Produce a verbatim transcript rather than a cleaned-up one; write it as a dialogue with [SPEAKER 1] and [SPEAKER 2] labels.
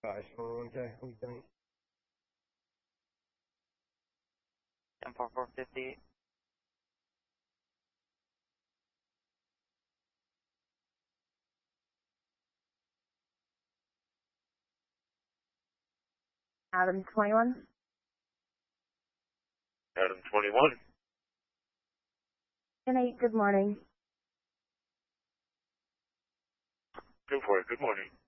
[SPEAKER 1] Gosh, okay, we done.
[SPEAKER 2] ten four four fifty.
[SPEAKER 3] Adam twenty-one.
[SPEAKER 4] Adam twenty-one.
[SPEAKER 3] ten eight, good morning.
[SPEAKER 4] Go for it. Good morning.